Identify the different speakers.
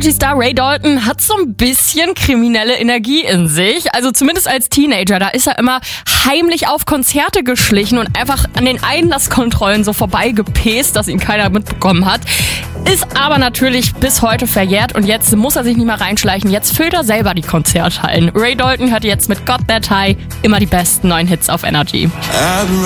Speaker 1: Energy-Star Ray Dalton hat so ein bisschen kriminelle Energie in sich. Also zumindest als Teenager. Da ist er immer heimlich auf Konzerte geschlichen und einfach an den Einlasskontrollen so vorbeigepäst, dass ihn keiner mitbekommen hat. Ist aber natürlich bis heute verjährt und jetzt muss er sich nicht mehr reinschleichen. Jetzt füllt er selber die Konzerthallen. Ray Dalton hört jetzt mit Got That High immer die besten neuen Hits auf Energy.